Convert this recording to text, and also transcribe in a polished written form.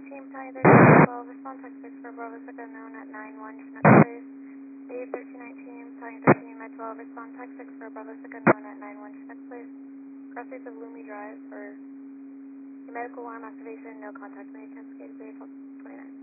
team, Tiny 1312, response text 6 for Bravo 6 unknown at 91 Chinook Place. Aid 1319, Tiny 13 Med 12, response text 6 for Bravo 6 unknown at 91 Chinook Place. Crossways of Lumi Drive for medical alarm activation, no contact made, Kansas Bay 29.